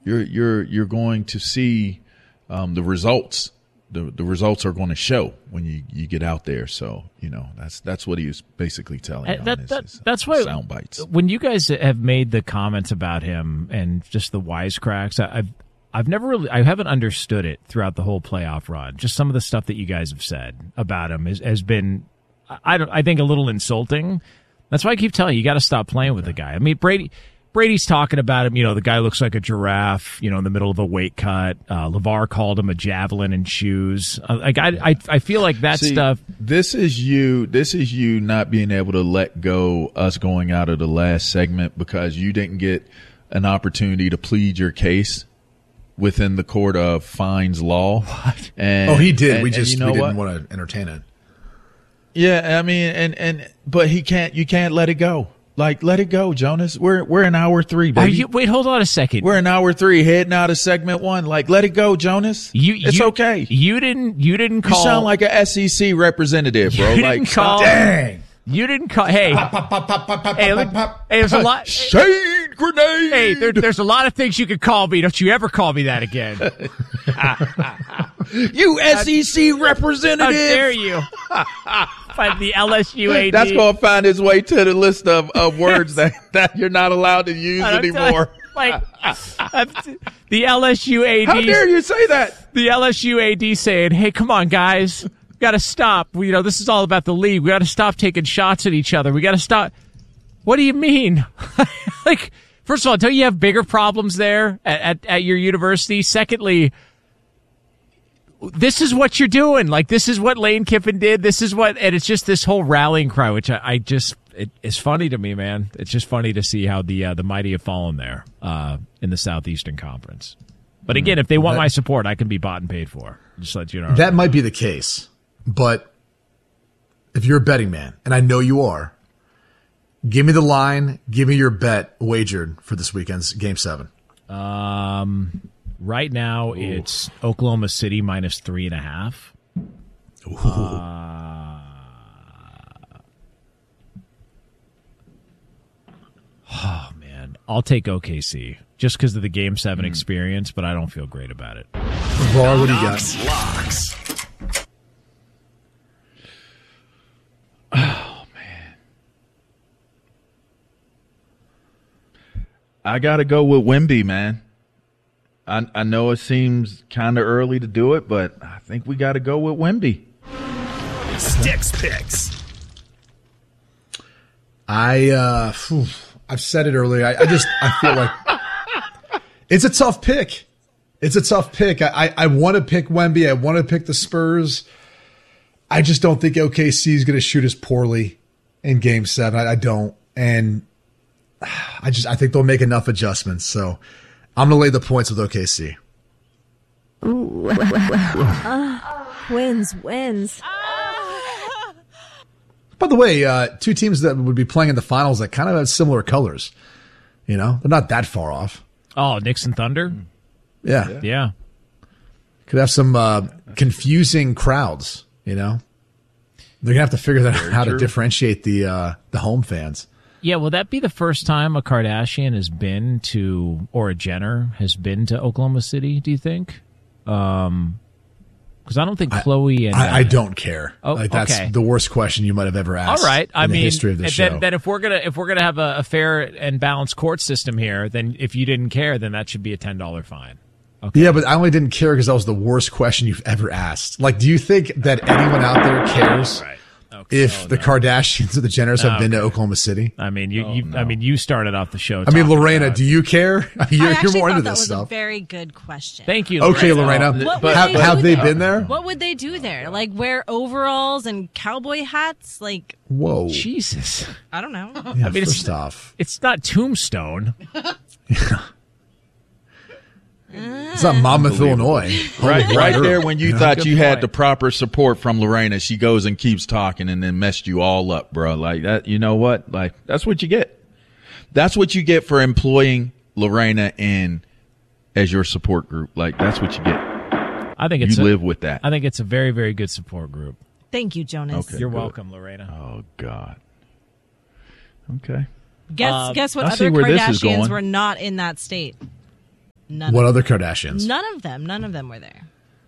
You're going to see the results. The results are going to show when you get out there. So, that's what he was basically telling you. That's why sound bites. When you guys have made the comments about him and just the wisecracks, I haven't understood it throughout the whole playoff run. Just some of the stuff that you guys have said about him has been, I think, a little insulting. That's why I keep telling you got to stop playing with the guy. I mean, Brady's talking about him, the guy looks like a giraffe, in the middle of a weight cut. LeVar called him a javelin in shoes. I feel like that stuff. This is you not being able to let go us going out of the last segment because you didn't get an opportunity to plead your case within the court of fines law. What? He did. We didn't want to entertain it. Yeah, I mean, but you can't let it go. Like, let it go, Jonas. We're in hour 3, baby. Wait, hold on a second. We're in hour 3, heading out of segment 1. Like, let it go, Jonas. It's okay. You didn't call. You sound like a SEC representative, bro. Dang. You didn't call. Hey, there's a lot. Shade grenade. Hey, there's a lot of things you could call me. Don't you ever call me that again. You SEC representative. How dare you? Find the LSU AD. That's going to find its way to the list of words that you're not allowed to use anymore. The LSU AD. How dare you say that? The LSU AD saying, hey, come on, guys. We got to stop. This is all about the league. We got to stop taking shots at each other. We got to stop. What do you mean? First of all, don't you have bigger problems there at your university? Secondly, this is what you're doing. This is what Lane Kiffin did. And it's just this whole rallying cry, which it's funny to me, man. It's just funny to see how the mighty have fallen there in the Southeastern Conference. But again, if they want my support, I can be bought and paid for. Just let you know. That might be the case. But if you're a betting man, and I know you are, give me the line, give me your bet wagered for this weekend's Game 7. Right now, it's Oklahoma City minus 3.5. Oh, man. I'll take OKC just because of the Game 7 experience, but I don't feel great about it. Bar, what do you got? Locks. Oh, man. I got to go with Wemby, man. I know it seems kind of early to do it, but I think we got to go with Wemby. Sticks picks. I've said it earlier. I feel like it's a tough pick. It's a tough pick. I want to pick Wemby. I want to pick the Spurs. I just don't think OKC is going to shoot as poorly in Game 7. I don't. And I think they'll make enough adjustments. So I'm going to lay the points with OKC. Wins. By the way, two teams that would be playing in the finals that kind of have similar colors. They're not that far off. Oh, Knicks and Thunder? Yeah. Could have some confusing crowds, They're going to have to figure out how to differentiate the home fans. Yeah, will that be the first time a Kardashian has been to, or a Jenner has been to Oklahoma City, do you think? Because I don't think Chloe and... I don't care. Oh, that's okay. the worst question you might have ever asked. All right. in the history of the show. Then if we're gonna have a fair and balanced court system here, then if you didn't care, then that should be a $10 fine. Okay. Yeah, but I only didn't care because that was the worst question you've ever asked. Do you think that anyone out there cares if the Kardashians or the Jenners have been to Oklahoma City? I mean, you started off the show. Lorena, do you care? You're more into this stuff. That was a very good question. Thank you, Lorena. Okay, Lorena. Have they been there? What would they do there? Wear overalls and cowboy hats? Whoa. Jesus. I don't know. Yeah, first off. It's not Tombstone. Yeah. It's not Monmouth, Illinois. Right there when you thought you had the proper support from Lorena, she goes and keeps talking and then messed you all up, bro. Like that, you know what? That's what you get. That's what you get for employing Lorena in as your support group. That's what you get. I think you live with that. I think it's a very, very good support group. Thank you, Jonas. Okay, You're welcome, Lorena. Oh, God. Okay. Guess what other Kardashians were not in that state? What other Kardashians? None of them were there.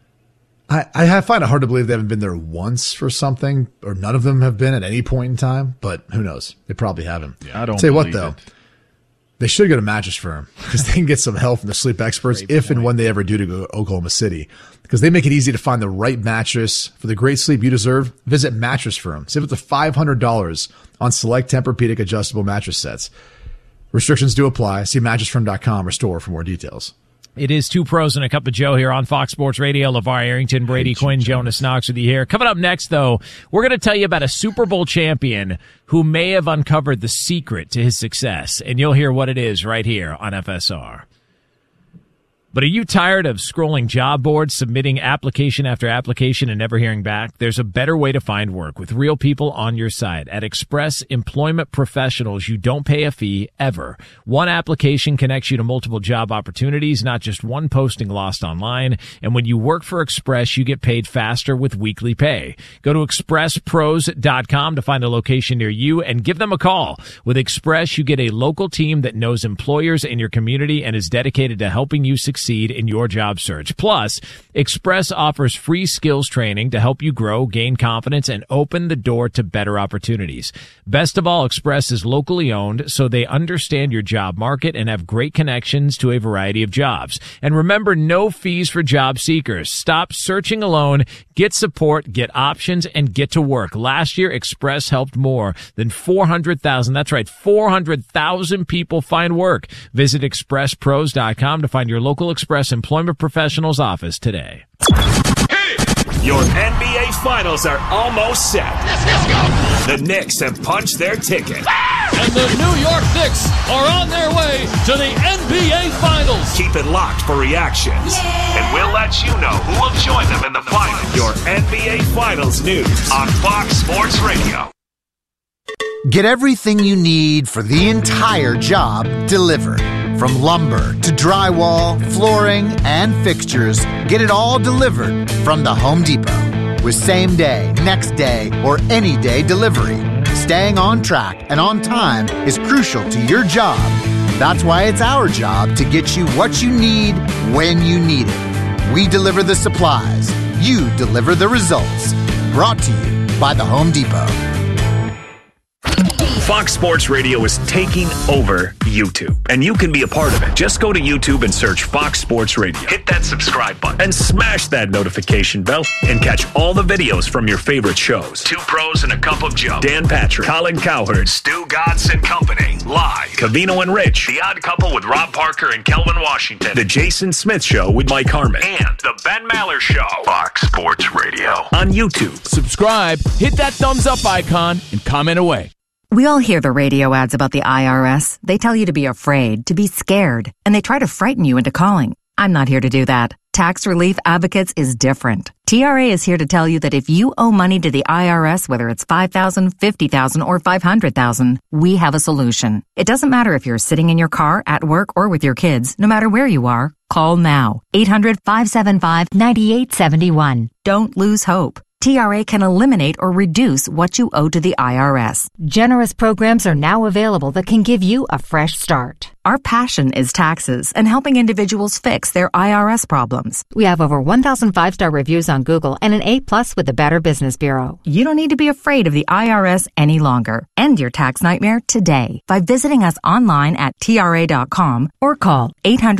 I find it hard to believe they haven't been there once for something, or none of them have been at any point in time, but who knows? They probably haven't. Yeah, I don't tell you what, though. it. They should go to Mattress Firm because they can get some help from the sleep experts and when they ever do to go to Oklahoma City, because they make it easy to find the right mattress for the great sleep you deserve. Visit Mattress Firm. Save up to $500 on select Tempur-Pedic adjustable mattress sets. Restrictions do apply. See mattressfirm.com or store for more details. It is Two Pros and a Cup of Joe here on Fox Sports Radio. LeVar Arrington, Brady Quinn, Jonas Knox with you here. Coming up next, though, we're going to tell you about a Super Bowl champion who may have uncovered the secret to his success, and you'll hear what it is right here on FSR. But are you tired of scrolling job boards, submitting application after application, and never hearing back? There's a better way to find work with real people on your side. At Express Employment Professionals, you don't pay a fee ever. One application connects you to multiple job opportunities, not just one posting lost online. And when you work for Express, you get paid faster with weekly pay. Go to expresspros.com to find a location near you and give them a call. With Express, you get a local team that knows employers in your community and is dedicated to helping you succeed in your job search. Plus, Express offers free skills training to help you grow, gain confidence, and open the door to better opportunities. Best of all, Express is locally owned, so they understand your job market and have great connections to a variety of jobs. And remember, no fees for job seekers. Stop searching alone. Get support, get options, and get to work. Last year, Express helped more than 400,000. That's right, 400,000 people find work. Visit expresspros.com to find your local Express Employment Professionals office today. Your NBA Finals are almost set. Let's go. The Knicks have punched their ticket. And the New York Knicks are on their way to the NBA Finals. Keep it locked for reactions. Yeah. And we'll let you know who will join them in the finals. Your NBA Finals news on Fox Sports Radio. Get everything you need for the entire job delivered. From lumber to drywall, flooring, and fixtures, get it all delivered from the Home Depot. With same day, next day, or any day delivery, staying on track and on time is crucial to your job. That's why it's our job to get you what you need when you need it. We deliver the supplies. You deliver the results. Brought to you by the Home Depot. Fox Sports Radio is taking over YouTube, and you can be a part of it. Just go to YouTube and search Fox Sports Radio. Hit that subscribe button and smash that notification bell and catch all the videos from your favorite shows. Two Pros and a Cup of Joe, Dan Patrick, Colin Cowherd, Stu Godson Company, Live, Covino and Rich, The Odd Couple with Rob Parker and Kelvin Washington, The Jason Smith Show with Mike Harmon, and The Ben Maller Show. Fox Sports Radio on YouTube. Subscribe, hit that thumbs up icon, and comment away. We all hear the radio ads about the IRS. They tell you to be afraid, to be scared, and they try to frighten you into calling. I'm not here to do that. Tax Relief Advocates is different. TRA is here to tell you that if you owe money to the IRS, whether it's $5,000, $50,000, or $500,000, we have a solution. It doesn't matter if you're sitting in your car, at work, or with your kids. No matter where you are, call now. 800-575-9871. Don't lose hope. TRA can eliminate or reduce what you owe to the IRS. Generous programs are now available that can give you a fresh start. Our passion is taxes and helping individuals fix their IRS problems. We have over 1,000 5-star reviews on Google and an A+ with the Better Business Bureau. You don't need to be afraid of the IRS any longer. End your tax nightmare today by visiting us online at TRA.com or call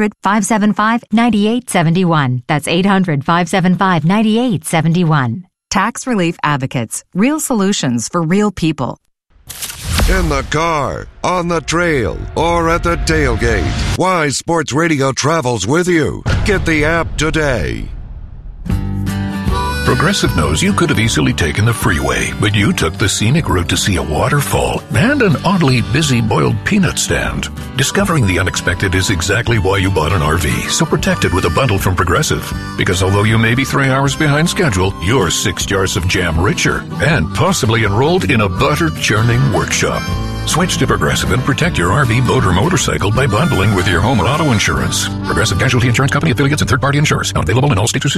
800-575-9871. That's 800-575-9871. Tax Relief Advocates. Real solutions for real people. In the car, on the trail, or at the tailgate, Wise Sports Radio travels with you. Get the app today. Progressive knows you could have easily taken the freeway, but you took the scenic route to see a waterfall and an oddly busy boiled peanut stand. Discovering the unexpected is exactly why you bought an RV, so protect it with a bundle from Progressive. Because although you may be 3 hours behind schedule, you're 6 jars of jam richer and possibly enrolled in a butter-churning workshop. Switch to Progressive and protect your RV, boat, or motorcycle by bundling with your home or auto insurance. Progressive Casualty Insurance Company affiliates and third-party insurers. Not available in all states or situations.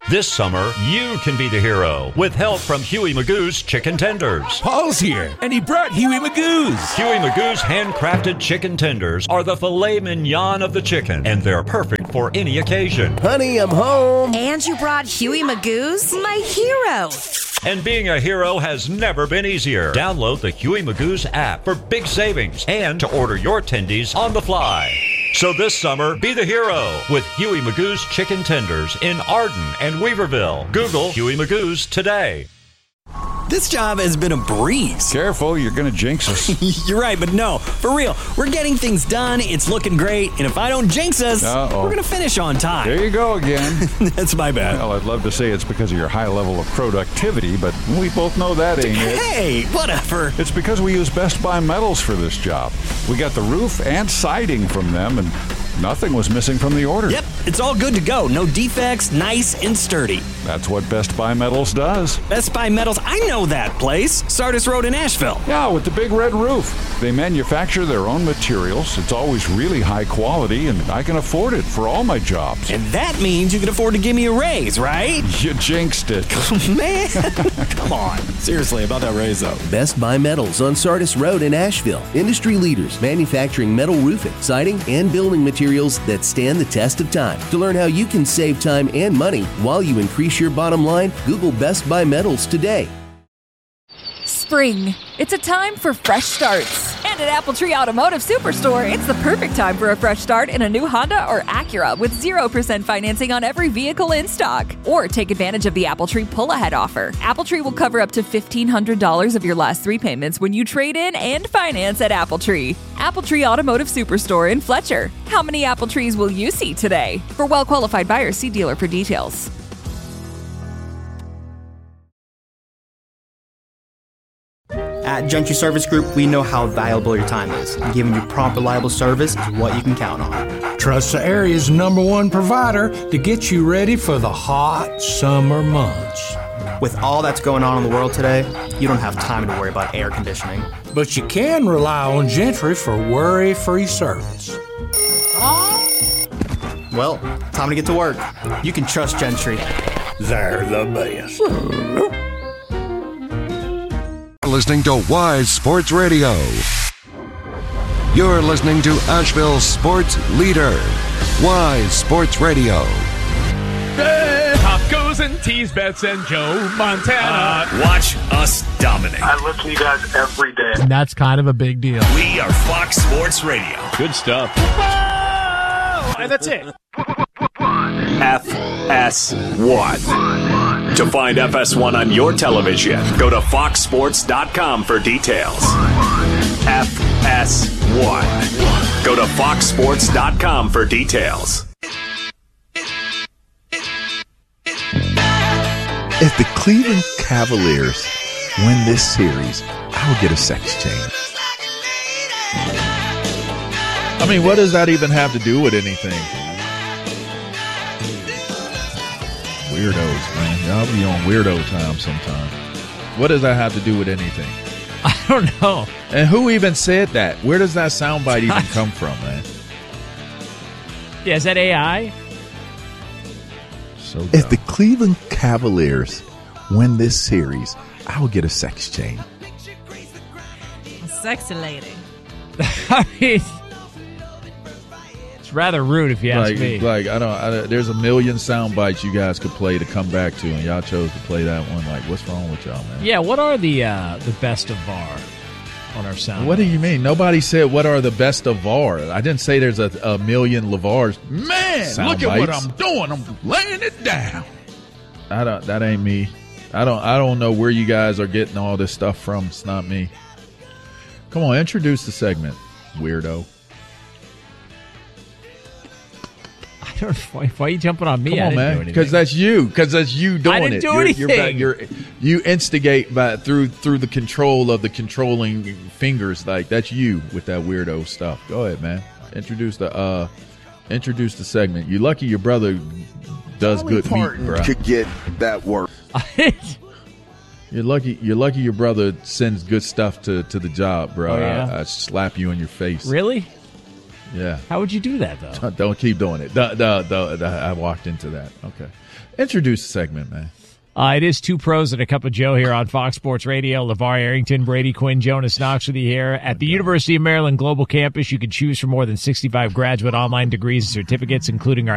This summer, you can be the hero with help from Huey Magoo's Chicken Tenders. Paul's here, and he brought Huey Magoo's. Huey Magoo's handcrafted chicken tenders are the filet mignon of the chicken, and they're perfect for any occasion. Honey, I'm home. And you brought Huey Magoo's? My hero. And being a hero has never been easier. Download the Huey Magoo's app for big savings and to order your tendies on the fly. So this summer, be the hero with Huey Magoo's Chicken Tenders in Arden and Weaverville. Google Huey Magoo's today. This job has been a breeze. Careful, you're going to jinx us. You're right, but no, for real. We're getting things done. It's looking great. And if I don't jinx us, we're going to finish on time. There you go again. That's my bad. Well, I'd love to say it's because of your high level of productivity, but we both know that ain't it. Hey, whatever. It's because we use Best Buy Metals for this job. We got the roof and siding from them, and nothing was missing from the order. Yep, it's all good to go. No defects, nice and sturdy. That's what Best Buy Metals does. Best Buy Metals, I know that place. Sardis Road in Asheville. Yeah, with the big red roof. They manufacture their own materials. It's always really high quality, and I can afford it for all my jobs. And that means you can afford to give me a raise, right? You jinxed it. Man, come on. Seriously, about that raise, though. Best Buy Metals on Sardis Road in Asheville. Industry leaders manufacturing metal roofing, siding, and building materials that stand the test of time. To learn how you can save time and money while you increase your bottom line, Google Best Buy Metals today. Spring. It's a time for fresh starts. And at Apple Tree Automotive Superstore, it's the perfect time for a fresh start in a new Honda or Acura with 0% financing on every vehicle in stock. Or take advantage of the Apple Tree pull-ahead offer. Apple Tree will cover up to $1,500 of your last 3 payments when you trade in and finance at Apple Tree. Apple Tree Automotive Superstore in Fletcher. How many Apple Trees will you see today? For well-qualified buyers, see dealer for details. At Gentry Service Group, we know how valuable your time is. And giving you prompt, reliable service is what you can count on. Trust the area's #1 provider to get you ready for the hot summer months. With all that's going on in the world today, you don't have time to worry about air conditioning. But you can rely on Gentry for worry-free service. Well, time to get to work. You can trust Gentry. They're the best. Listening to Wise Sports Radio. You're listening to Asheville's sports leader, Wise Sports Radio. Tacos and tease bets and Joe Montana. Watch us dominate. I listen to you guys every day. And that's kind of a big deal. We are Fox Sports Radio. Good stuff. Whoa! And that's it. FS1. To find FS1 on your television, go to foxsports.com for details. FS1. Go to foxsports.com for details. If the Cleveland Cavaliers win this series, I will get a sex change. I mean, what does that even have to do with anything? Weirdos, man. Y'all be on weirdo time sometimes. What does that have to do with anything? I don't know. And who even said that? Where does that soundbite even come from, man? Yeah, is that AI? So if the Cleveland Cavaliers win this series, I will get a sex change. A sexy lady. I mean, it's rather rude if you ask me. Like I don't. There's a million sound bites you guys could play to come back to, and y'all chose to play that one. Like, what's wrong with y'all, man? Yeah, what are the best of VAR on our sound? What do you mean? Nobody said what are the best of VAR. I didn't say there's a million LeVars. Man, sound look at bites. what I'm doing. I'm laying it down. That ain't me. I don't know where you guys are getting all this stuff from. It's not me. Come on, introduce the segment, weirdo. Why are you jumping on me? Come on, man. Because that's you. Because that's you doing it. I didn't do anything. You instigate through the control of the controlling fingers. Like, that's you with that weirdo stuff. Go ahead, man. Introduce the segment. You lucky your brother does good meat, bro. Could get that work. You're lucky your brother sends good stuff to the job, bro. Oh, yeah? I slap you in your face. Really? Yeah. How would you do that, though? Don't keep doing it. I walked into that. Okay. Introduce the segment, man. It is Two Pros and a Cup of Joe here on Fox Sports Radio. LeVar Arrington, Brady Quinn, Jonas Knox with you here. At the University of Maryland Global Campus, you can choose from more than 65 graduate online degrees and certificates, including our